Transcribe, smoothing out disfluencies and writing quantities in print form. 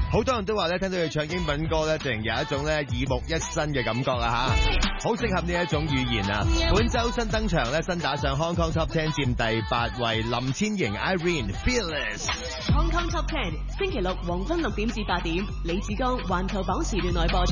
好多人都話咧，聽到佢唱英文歌咧，突然有一種咧耳目一新嘅感覺啊吓，好適合呢一種語言啊。本周新登場咧，新打上 Hong Kong Top 10佔第8位，林千瑩 Irene Fearless。 Hong Kong Top 10星期六黃昏6點至8點，李志剛環球榜時段內播。